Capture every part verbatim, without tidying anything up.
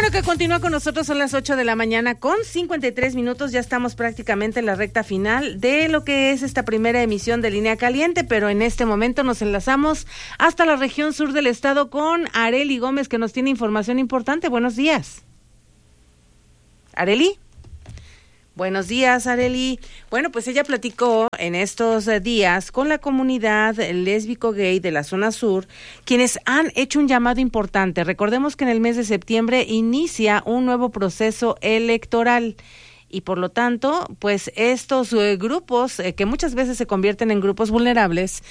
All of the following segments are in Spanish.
bueno que continúa con nosotros, son las ocho de la mañana con cincuenta y tres minutos, ya estamos prácticamente en la recta final de lo que es esta primera emisión de Línea Caliente, pero en este momento nos enlazamos hasta la región sur del estado con Arely Gómez, que nos tiene información importante. Buenos días. ¿Arely? Buenos días, Arely. Bueno, pues ella platicó en estos días con la comunidad lésbico-gay de la zona sur, quienes han hecho un llamado importante. Recordemos que en el mes de septiembre inicia un nuevo proceso electoral y por lo tanto, pues estos eh, grupos, eh, que muchas veces se convierten en grupos vulnerables,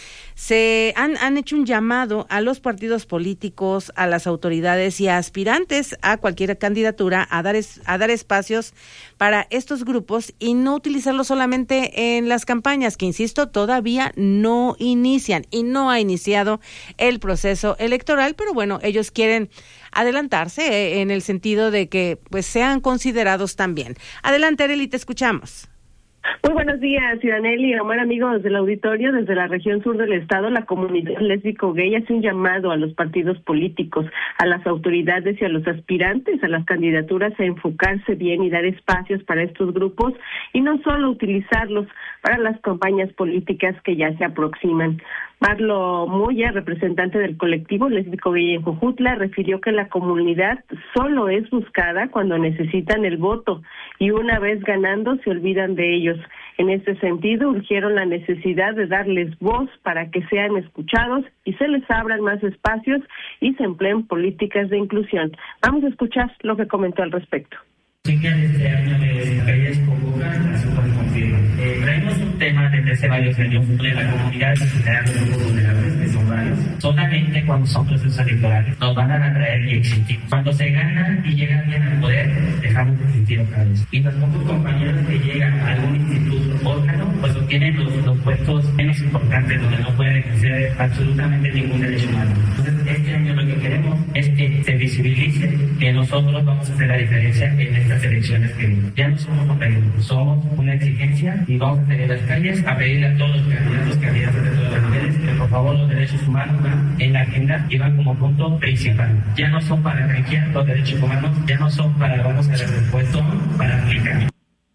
se han, han hecho un llamado a los partidos políticos, a las autoridades y a aspirantes a cualquier candidatura a dar, es, a dar espacios para estos grupos y no utilizarlos solamente en las campañas, que insisto, todavía no inician y no ha iniciado el proceso electoral, pero bueno, ellos quieren adelantarse en el sentido de que pues sean considerados también. Adelante, Arely, te escuchamos. Muy buenos días, Ciudanelli, Omar, amigos del auditorio. Desde la región sur del estado, la comunidad lésbico-gay hace un llamado a los partidos políticos, a las autoridades y a los aspirantes a las candidaturas a enfocarse bien y dar espacios para estos grupos y no solo utilizarlos para las campañas políticas que ya se aproximan. Marlo Moya, representante del colectivo lésbico-gay en Jojutla, refirió que la comunidad solo es buscada cuando necesitan el voto y una vez ganando se olvidan de ellos. En este sentido, urgieron la necesidad de darles voz para que sean escuchados y se les abran más espacios y se empleen políticas de inclusión. Vamos a escuchar lo que comentó al respecto. Sí que este año de calles convocan a su confirma. Eh, traemos un tema desde hace varios años de la comunidad de los grupos vulnerables, que son varios. Solamente cuando son procesos electorales nos van a atraer y existir. Cuando se gana y llega alguien al poder, dejamos de existir otra vez. Y los pocos compañeros que llegan a algún instituto, órgano, pues obtienen los, los puestos menos importantes, donde no pueden ejercer absolutamente ningún derecho humano. Entonces, este año lo que queremos es que se visibilice que nosotros vamos a hacer la diferencia en estas elecciones que vienen. Ya no somos compañeros, somos una exigencia y vamos a salir a las calles a pedirle a todos los candidatos, candidatas de todas las mujeres, que por favor los derechos humanos van en la agenda y van como punto principal. Ya no son para ranquear los derechos humanos, ya no son para vamos a dar respuesta, para aplicar.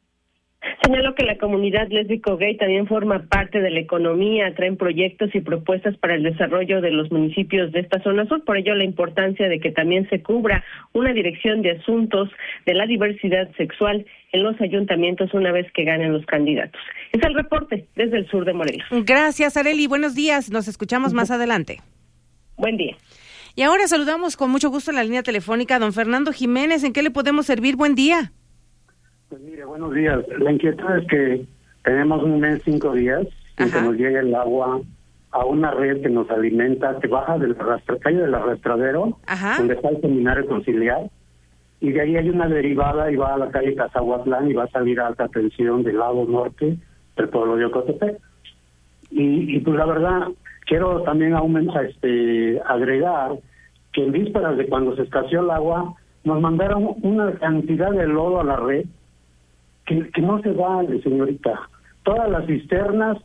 Señaló que la comunidad lésbico-gay también forma parte de la economía, traen proyectos y propuestas para el desarrollo de los municipios de esta zona sur, por ello la importancia de que también se cubra una dirección de asuntos de la diversidad sexual en los ayuntamientos una vez que ganen los candidatos. Es el reporte desde el sur de Morelos. Gracias, Arely, buenos días, nos escuchamos más adelante. Buen día. Y ahora saludamos con mucho gusto en la línea telefónica a don Fernando Jiménez. ¿En qué le podemos servir? Buen día. Pues mire, buenos días. La inquietud es que tenemos un mes, cinco días, sin que nos llegue el agua a una red que nos alimenta, que baja de la rastra, calle del arrastradero, Ajá. donde está el seminario conciliar, y de ahí hay una derivada y va a la calle Cazahuatlán y va a salir a alta tensión del lado norte del pueblo de Ocotepec. Y, y pues la verdad, quiero también aumentar, este, agregar que en vísperas de cuando se escaseó el agua, nos mandaron una cantidad de lodo a la red, Que, que no se vale, señorita. Todas las cisternas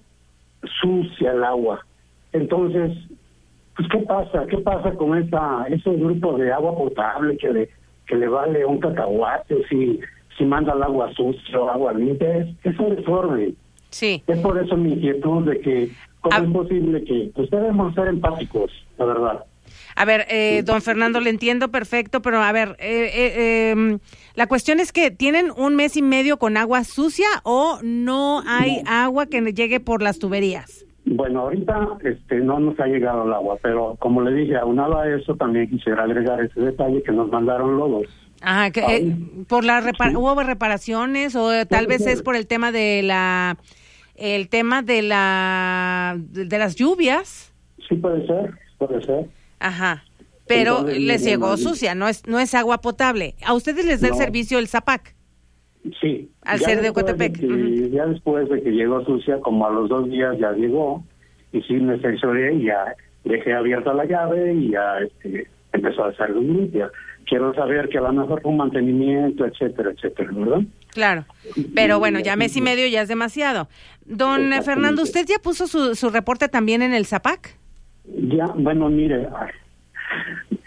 sucia el agua. Entonces, pues ¿qué pasa? ¿Qué pasa con esa esos grupos de agua potable que le que le vale un cacahuate si si manda el agua sucia o agua limpia? Es, es un desorden. Sí. Es por eso mi inquietud de que cómo ah. es posible que pues debemos ser empáticos, la verdad. A ver, eh, don Fernando, le entiendo perfecto, pero a ver, eh, eh, eh, la cuestión es que ¿tienen un mes y medio con agua sucia o no hay no. agua que llegue por las tuberías? Bueno, ahorita este no nos ha llegado el agua, pero como le dije, aunado a eso también quisiera agregar ese detalle que nos mandaron lodos. Ajá, que, eh, por la repara- sí. ¿Hubo reparaciones o eh, tal vez ser. es por el tema de la, el tema de la, de, de las lluvias? Sí, puede ser, puede ser. Ajá, pero Entonces, les llegó sucia, no es no es agua potable. ¿A ustedes les da no. el servicio el Zapac? Sí. Al ser de Ocotepec. De que, uh-huh. Ya después de que llegó sucia, como a los dos días ya llegó, y sí me censuré y ya dejé abierta la llave y ya este, empezó a salir limpia. Quiero saber que a lo mejor fue un mantenimiento, etcétera, etcétera, ¿verdad? Claro, pero bueno, ya mes y medio ya es demasiado. Don Fernando, ¿usted ya puso su, su reporte también en el Zapac? Ya, bueno, mire,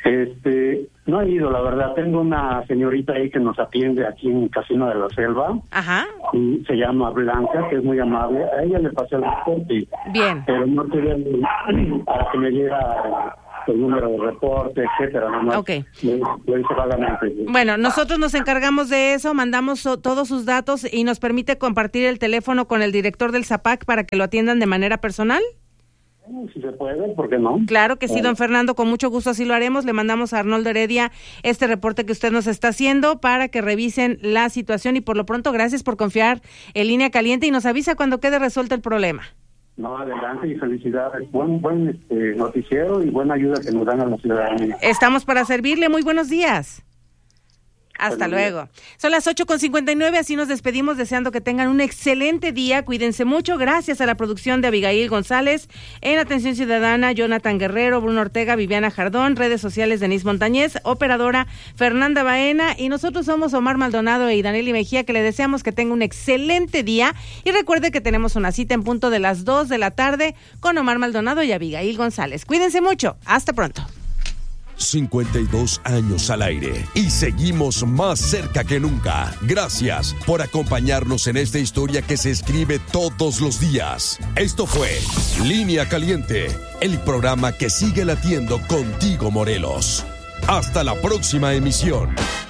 Este, no he ido, la verdad. Tengo una señorita ahí que nos atiende aquí en Casino de la Selva. Ajá. Y se llama Blanca, que es muy amable. A ella le pasé el reporte. Bien. Pero no quería para que me diera el número de reporte, etcétera. Nomás ok. Lo, lo hice vagamente. Bueno, nosotros nos encargamos de eso, mandamos so, todos sus datos y nos permite compartir el teléfono con el director del ZAPAC para que lo atiendan de manera personal. Si se puede, ¿por qué no? Claro que sí, don Fernando, con mucho gusto así lo haremos. Le mandamos a Arnoldo Heredia este reporte que usted nos está haciendo para que revisen la situación y por lo pronto gracias por confiar en Línea Caliente y nos avisa cuando quede resuelto el problema. No, adelante y felicidades. Buen, buen este, noticiero y buena ayuda que nos dan a la ciudadanía. Estamos para servirle. Muy buenos días. Hasta luego. Son las ocho con cincuenta y nueve, así nos despedimos deseando que tengan un excelente día, cuídense mucho, gracias a la producción de Abigail González, en Atención Ciudadana, Jonathan Guerrero, Bruno Ortega, Viviana Jardón, redes sociales Denise Montañez, operadora Fernanda Baena, y nosotros somos Omar Maldonado y Danely Mejía, que le deseamos que tenga un excelente día, y recuerde que tenemos una cita en punto de las dos de la tarde con Omar Maldonado y Abigail González. Cuídense mucho, hasta pronto. cincuenta y dos años al aire y seguimos más cerca que nunca. Gracias por acompañarnos en esta historia que se escribe todos los días. Esto fue Línea Caliente, el programa que sigue latiendo contigo, Morelos. Hasta la próxima emisión.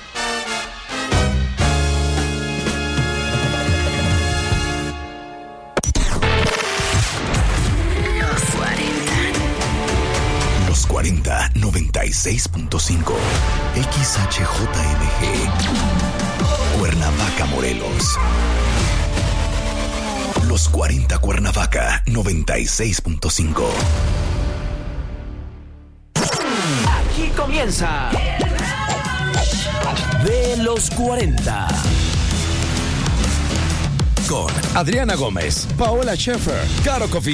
cuarenta, noventa y seis punto cinco X H J M G Cuernavaca, Morelos. Los cuarenta Cuernavaca, noventa y seis punto cinco. Aquí comienza De los cuarenta. Con Adriana Gómez, Paola Schaefer, Caro Coffee